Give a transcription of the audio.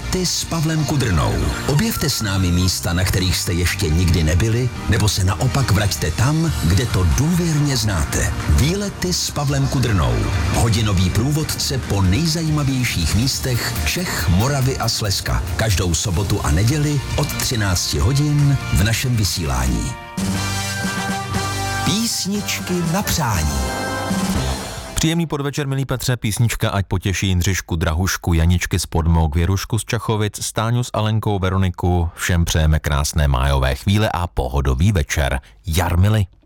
Výlety s Pavlem Kudrnou. Objevte s námi místa, na kterých jste ještě nikdy nebyli, nebo se naopak vraťte tam, kde to důvěrně znáte. Výlety s Pavlem Kudrnou. Hodinový průvodce po nejzajímavějších místech Čech, Moravy a Slezska. Každou sobotu a neděli od 13 hodin v našem vysílání. Písničky na přání. Příjemný podvečer, milí Petře, písnička ať potěší Jindřišku, Drahušku, Janičky z Podmok, Věrušku z Čachovic, Stáňu s Alenkou, Veroniku. Všem přejeme krásné májové chvíle a pohodový večer. Jarmily.